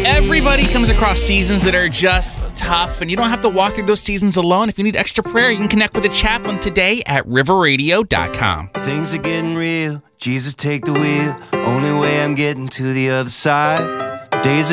Everybody comes across seasons that are just tough, and you don't have to walk through those seasons alone. If you need extra prayer, you can connect with the chaplain today at riverradio.com. Things are getting real. Jesus, take the wheel. Only way I'm getting to the other side. Days are